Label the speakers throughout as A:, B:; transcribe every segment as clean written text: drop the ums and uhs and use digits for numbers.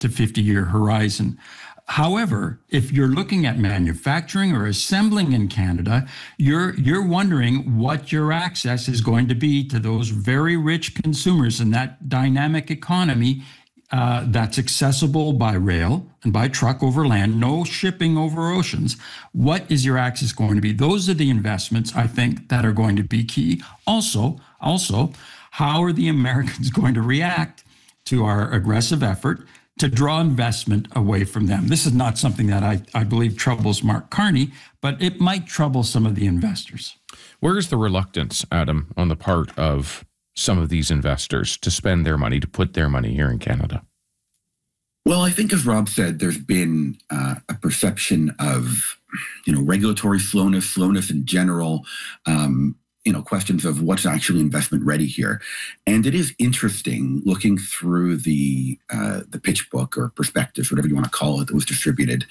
A: to 50-year horizon. However, if you're looking at manufacturing or assembling in Canada, you're wondering what your access is going to be to those very rich consumers in that dynamic economy that's accessible by rail and by truck over land, no shipping over oceans. What is your access going to be? Those are the investments, I think, that are going to be key. Also, how are the Americans going to react to our aggressive effort to draw investment away from them? This is not something that I believe troubles Mark Carney, but it might trouble some of the investors.
B: Where is the reluctance, Adam, on the part of some of these investors to spend their money, to put their money here in Canada?
C: Well, I think, as Rob said, there's been a perception of, regulatory slowness in general, questions of what's actually investment ready here. And it is interesting looking through the pitch book or prospectus, whatever you want to call it, that was distributed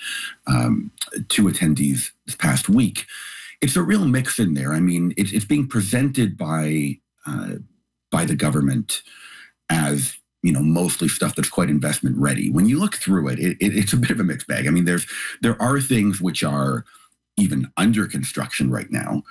C: to attendees this past week. It's a real mix in there. I mean, it's being presented by the government as, mostly stuff that's quite investment ready. When you look through it, it's a bit of a mixed bag. I mean, there are things which are even under construction right now.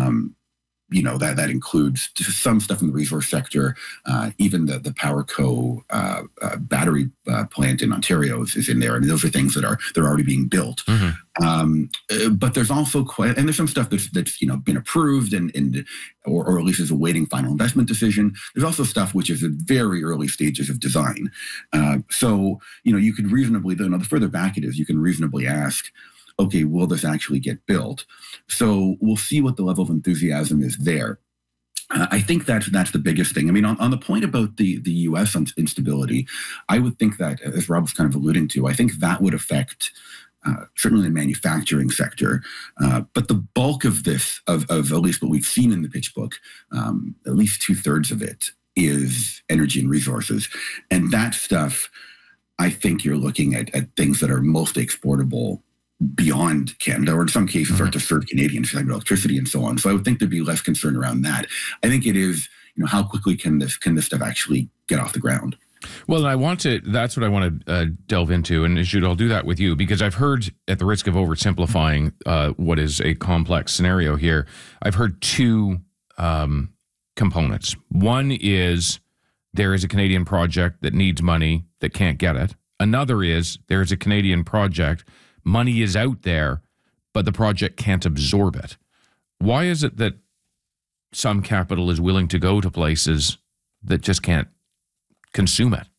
C: That includes some stuff in the resource sector. Even the PowerCo battery plant in Ontario is in there. I mean, those are things they're already being built. Mm-hmm. But there's also and there's some stuff that's been approved or at least is awaiting final investment decision. There's also stuff which is at very early stages of design. So you could reasonably, the further back it is, you can reasonably ask, okay, will this actually get built? So we'll see what the level of enthusiasm is there. I think that's the biggest thing. I mean, on the point about the U.S. instability, I would think that, as Rob was kind of alluding to, I think that would affect certainly the manufacturing sector. But the bulk of this, of at least what we've seen in the pitch book, at least 2/3 of it is energy and resources. And that stuff, I think you're looking at things that are mostly exportable beyond Canada, or in some cases are to serve Canadians, like electricity and so on. So I would think there'd be less concern around that. I think it is, how quickly can this stuff actually get off the ground?
B: Well, that's what I want to delve into, and Jude, I'll do that with you, because I've heard, at the risk of oversimplifying what is a complex scenario here, I've heard two components. One is there is a Canadian project that needs money that can't get it. Another is there is a Canadian project, money is out there, but the project can't absorb it. Why is it that some capital is willing to go to places that just can't consume it?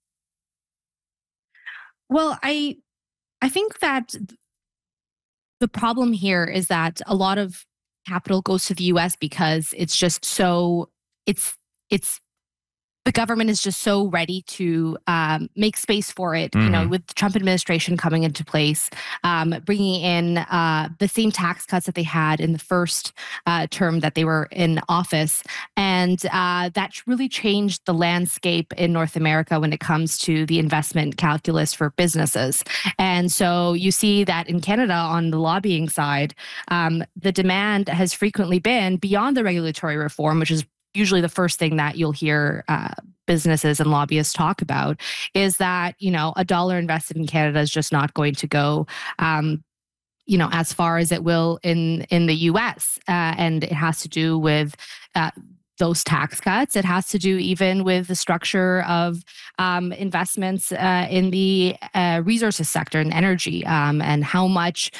D: Well, I think that the problem here is that a lot of capital goes to the US because it's just so it's the government is just so ready to make space for it, with the Trump administration coming into place, bringing in the same tax cuts that they had in the first term that they were in office. And that really changed the landscape in North America when it comes to the investment calculus for businesses. And so you see that in Canada on the lobbying side, the demand has frequently been beyond the regulatory reform, which is usually the first thing that you'll hear businesses and lobbyists talk about, is that, a dollar invested in Canada is just not going to go, as far as it will in the US. And it has to do with those tax cuts. It has to do even with the structure of investments in the resources sector and energy, and how much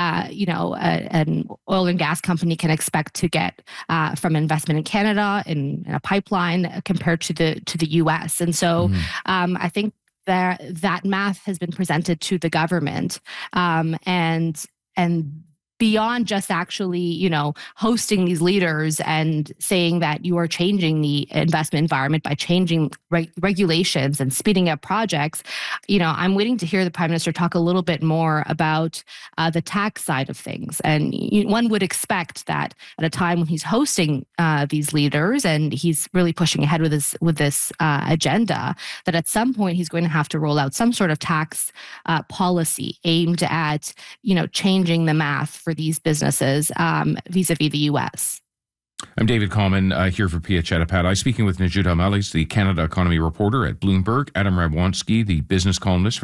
D: an oil and gas company can expect to get from investment in Canada in a pipeline compared to the U.S. And so I think that math has been presented to the government, and beyond just actually, hosting these leaders and saying that you are changing the investment environment by changing regulations and speeding up projects, I'm waiting to hear the Prime Minister talk a little bit more about the tax side of things. And one would expect that at a time when he's hosting these leaders and he's really pushing ahead with this agenda, that at some point he's going to have to roll out some sort of tax policy aimed at, changing the math for these businesses vis-a-vis the U.S.
B: I'm David Common here for Pia Chattopadhyay, speaking with Najouda Al-Malik, the Canada economy reporter at Bloomberg, Adam Radwanski, the business columnist